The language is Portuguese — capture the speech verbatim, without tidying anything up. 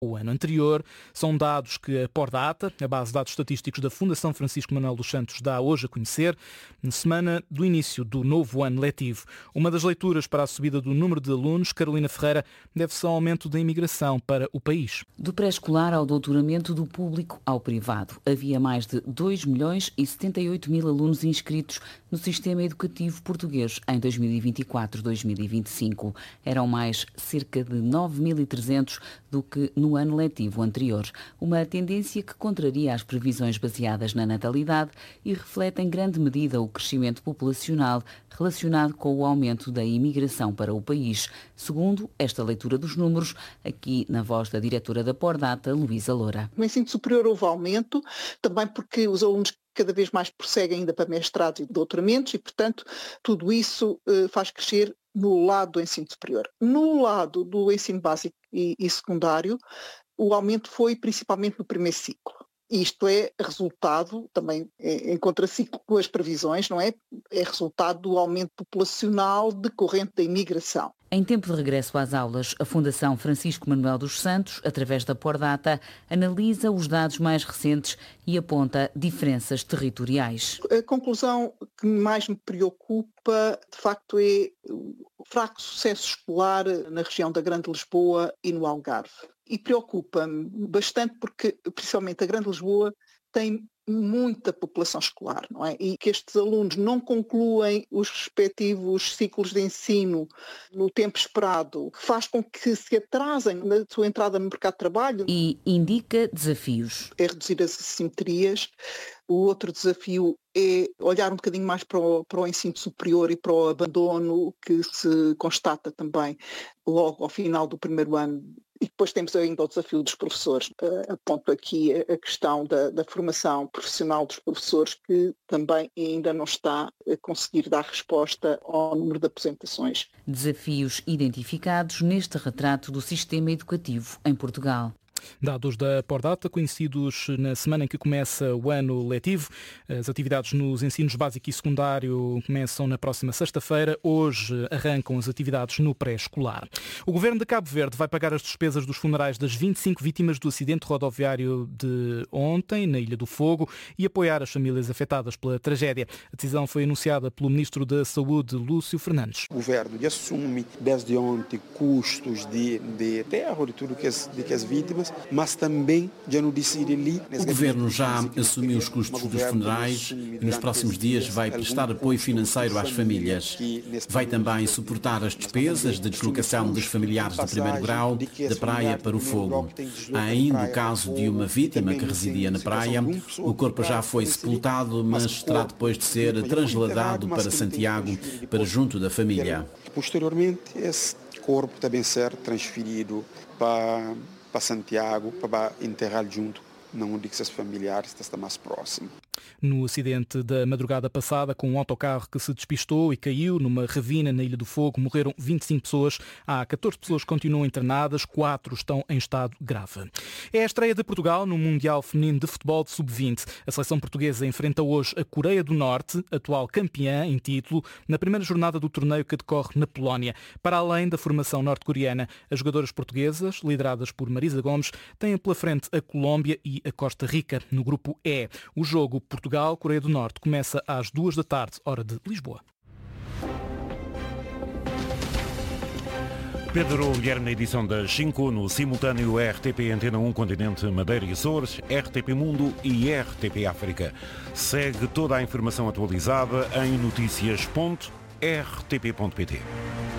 o ano anterior. São dados que a Pordata, a base de dados estatísticos da Fundação Francisco Manuel dos Santos, dá hoje a conhecer, na semana do início do novo ano letivo. Uma das leituras para a subida do número de alunos, Carolina Ferreira, deve-se ao aumento da imigração para o país. Do pré-escolar ao doutoramento, do público ao privado. Havia mais de dois milhões e setenta e oito mil alunos inscritos no sistema educativo português em dois mil e vinte e quatro a dois mil e vinte e cinco. Eram mais cerca de nove mil e trezentos do que no ano letivo anterior. Uma tendência que contraria as previsões baseadas na natalidade e reflete em grande medida o crescimento populacional relacionado com o aumento da imigração para o país, segundo esta leitura dos números, aqui na voz da diretora da Pordata, Luísa Loura. No ensino superior houve aumento, também porque os alunos cada vez mais prosseguem ainda para mestrados e doutoramentos e, portanto, tudo isso eh, faz crescer no lado do ensino superior. No lado do ensino básico e, e secundário, o aumento foi principalmente no primeiro ciclo. Isto é resultado, também em contraciclo com as previsões, não é? É resultado do aumento populacional decorrente da imigração. Em tempo de regresso às aulas, a Fundação Francisco Manuel dos Santos, através da Pordata, analisa os dados mais recentes e aponta diferenças territoriais. A conclusão que mais me preocupa, de facto, é o fraco sucesso escolar na região da Grande Lisboa e no Algarve. E preocupa-me bastante porque, principalmente, a Grande Lisboa tem muita população escolar, não é? E que estes alunos não concluem os respectivos ciclos de ensino no tempo esperado, faz com que se atrasem na sua entrada no mercado de trabalho. E indica desafios. É reduzir as assimetrias. O outro desafio é olhar um bocadinho mais para o, para o ensino superior e para o abandono que se constata também logo ao final do primeiro ano. E depois temos ainda o desafio dos professores. Uh, aponto aqui a, a questão da, da formação profissional dos professores, que também ainda não está a conseguir dar resposta ao número de aposentações. Desafios identificados neste retrato do sistema educativo em Portugal. Dados da Pordata, conhecidos na semana em que começa o ano letivo. As atividades nos ensinos básico e secundário começam na próxima sexta-feira. Hoje arrancam as atividades no pré-escolar. O Governo de Cabo Verde vai pagar as despesas dos funerais das vinte e cinco vítimas do acidente rodoviário de ontem, na Ilha do Fogo, e apoiar as famílias afetadas pela tragédia. A decisão foi anunciada pelo Ministro da Saúde, Lúcio Fernandes. O Governo assume desde ontem custos de, de enterro de tudo que as, de que as vítimas, mas também já não decide ali. O Governo já assumiu os custos dos funerais e nos próximos dias vai prestar apoio financeiro às famílias. Vai também suportar as despesas de deslocação dos familiares de primeiro grau da praia para o fogo. Há ainda o caso de uma vítima que residia na praia. O corpo já foi sepultado, mas terá depois de ser transladado para Santiago, para junto da família. Posteriormente, esse corpo também ser transferido para para Santiago, para enterrar junto num de seus familiares, está mais próximo. No acidente da madrugada passada, com um autocarro que se despistou e caiu numa ravina na Ilha do Fogo, morreram vinte e cinco pessoas. Há catorze pessoas que continuam internadas, quatro estão em estado grave. É a estreia de Portugal no Mundial Feminino de Futebol de sub vinte. A seleção portuguesa enfrenta hoje a Coreia do Norte, atual campeã em título, na primeira jornada do torneio que decorre na Polónia. Para além da formação norte-coreana, as jogadoras portuguesas, lideradas por Marisa Gomes, têm pela frente a Colômbia e a Costa Rica, no grupo E. O jogo Portugal-Coreia do Norte começa às duas da tarde, hora de Lisboa. Pedro Guilherme na edição das cinco, no simultâneo R T P Antena um Continente Madeira e Açores, R T P Mundo e R T P África. Segue toda a informação atualizada em notícias ponto r t p ponto p t.